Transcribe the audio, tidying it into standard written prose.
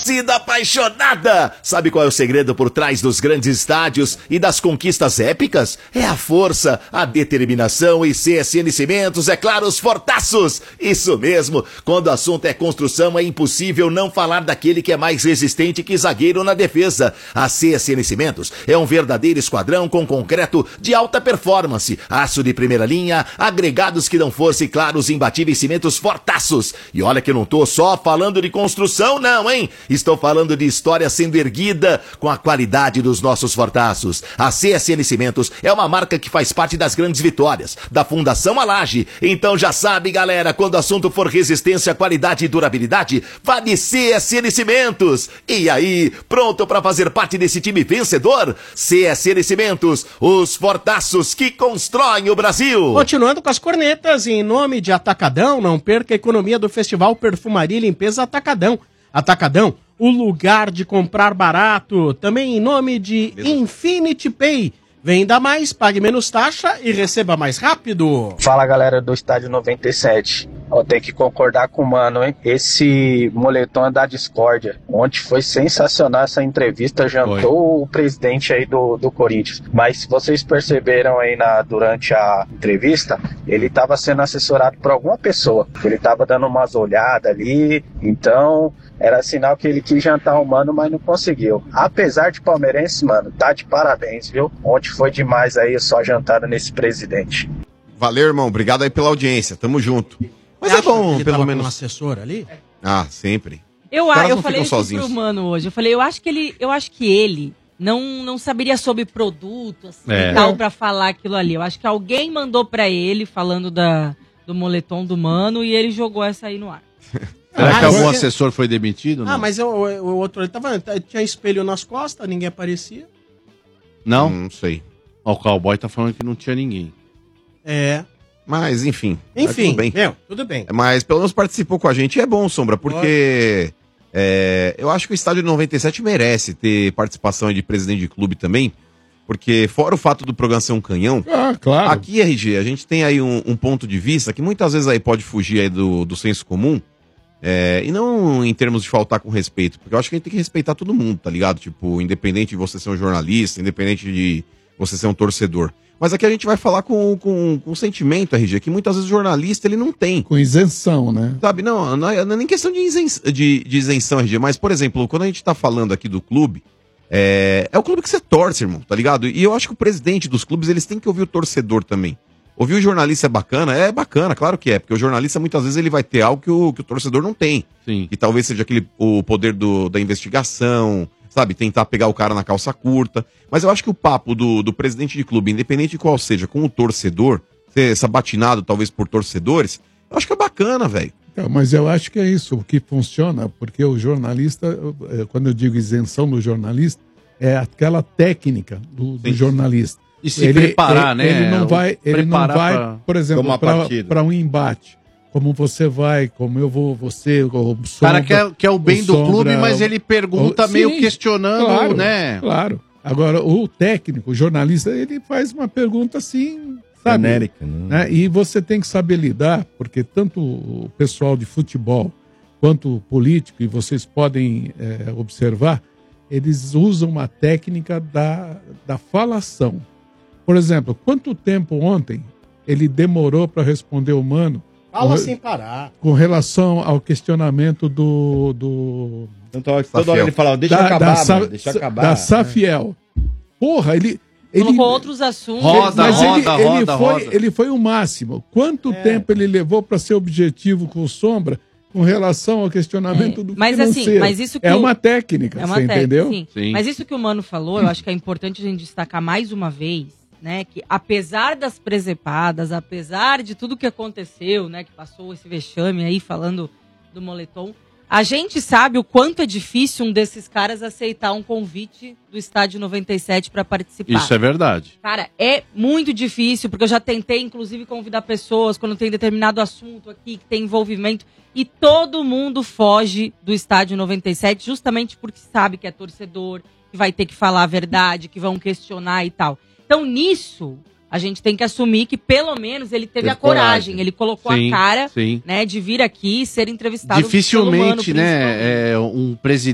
Torcida apaixonada! Sabe qual é o segredo por trás dos grandes estádios e das conquistas épicas? É a força, a determinação e CSN Cimentos, é claro, os fortaços! Isso mesmo! Quando o assunto é construção, é impossível não falar daquele que é mais resistente que zagueiro na defesa. A CSN Cimentos é um verdadeiro esquadrão com concreto de alta performance, aço de primeira linha, agregados que dão força e, claro, os imbatíveis cimentos fortaços. E olha que eu não tô só falando de construção, não, hein? Estou falando de história sendo erguida com a qualidade dos nossos fortaços. A CSN Cimentos é uma marca que faz parte das grandes vitórias, da Fundação Alage. Então já sabe, galera, quando o assunto for resistência, qualidade e durabilidade, vá de CSN Cimentos. E aí, pronto para fazer parte desse time vencedor? CSN Cimentos, os fortaços que constroem o Brasil. Continuando com as cornetas, em nome de Atacadão, não perca a economia do Festival Perfumaria e Limpeza Atacadão. Atacadão, o lugar de comprar barato. Também em nome de Infinity Pay. Venda mais, pague menos taxa e receba mais rápido. Fala, galera do Estádio 97. Eu tenho que concordar com o mano, hein? Esse moletom é da discórdia. Ontem foi sensacional essa entrevista, jantou o presidente aí do Corinthians. Mas se vocês perceberam aí durante a entrevista, ele estava sendo assessorado por alguma pessoa. Ele estava dando umas olhadas ali, então era sinal que ele quis jantar o mano, mas não conseguiu. Apesar de palmeirense, mano, tá de parabéns, viu? Ontem foi demais aí só jantar nesse presidente. Valeu, irmão. Obrigado aí pela audiência. Tamo junto. Mas é bom, pelo menos. Um assessor ali? Ah, sempre. Eu falei isso pro mano hoje. Eu falei, eu acho que ele não saberia sobre produto, assim, e tal, pra falar aquilo ali. Eu acho que alguém mandou pra ele, falando do moletom do mano, e ele jogou essa aí no ar. Será que algum assessor foi demitido? Não? Mas o outro, ele tinha espelho nas costas, ninguém aparecia. Não? Não sei. Ó, o cowboy tá falando que não tinha ninguém. Mas, enfim. Tudo bem. Tudo bem. Mas pelo menos participou com a gente. E é bom, Sombra, porque eu acho que o Estádio 97 merece ter participação de presidente de clube também. Porque fora o fato do programa ser um canhão, claro. Aqui, RG, a gente tem aí um ponto de vista que muitas vezes aí pode fugir aí do senso comum. E não em termos de faltar com respeito, porque eu acho que a gente tem que respeitar todo mundo, tá ligado? Tipo, independente de você ser um jornalista, independente de você ser um torcedor. Mas aqui a gente vai falar com sentimento, RG, que muitas vezes o jornalista ele não tem. Com isenção, né? Sabe, não é nem questão de isenção, RG, mas, por exemplo, quando a gente tá falando aqui do clube, é o clube que você torce, irmão, tá ligado? E eu acho que o presidente dos clubes, eles têm que ouvir o torcedor também. Ouvir o jornalista é bacana, claro que é, porque o jornalista muitas vezes ele vai ter algo que o torcedor não tem. Sim. Que talvez seja o poder da investigação, sabe, tentar pegar o cara na calça curta. Mas eu acho que o papo do presidente de clube, independente de qual seja, com o torcedor, ser sabatinado talvez por torcedores, eu acho que é bacana, velho. Mas eu acho que é isso, o que funciona, porque o jornalista, quando eu digo isenção do jornalista, é aquela técnica do jornalista. E se preparar, né? Ele não vai, por exemplo, para um embate. Como você vai, como eu vou, você, o Sombra, cara quer o bem do clube, mas ele pergunta meio questionando, claro, né? Claro. Agora, o técnico, o jornalista, ele faz uma pergunta assim, sabe? Genérica, né? E você tem que saber lidar, porque tanto o pessoal de futebol quanto o político, e vocês podem observar, eles usam uma técnica da falação. Por exemplo, quanto tempo ontem ele demorou para responder o Mano? Fala sem parar. Com relação ao questionamento do toda hora ele falava, deixa acabar. Da Safiel. Porra, ele colocou outros assuntos. Ele foi o máximo. Quanto tempo ele levou para ser objetivo com o Sombra com relação ao questionamento do financeiro? Assim, mas isso que uma técnica, você entendeu? Sim. Mas isso que o Mano falou, eu acho que é importante a gente destacar mais uma vez, né, que apesar das presepadas, apesar de tudo que aconteceu, né, que passou esse vexame aí falando do moletom, a gente sabe o quanto é difícil um desses caras aceitar um convite do Estádio 97 para participar. Isso é verdade. Cara, é muito difícil, porque eu já tentei, inclusive, convidar pessoas quando tem determinado assunto aqui que tem envolvimento, e todo mundo foge do Estádio 97 justamente porque sabe que é torcedor, que vai ter que falar a verdade, que vão questionar e tal. Então, nisso, a gente tem que assumir que, pelo menos, ele teve a coragem. Ele colocou a cara, né, de vir aqui e ser entrevistado. Dificilmente, né, um presidente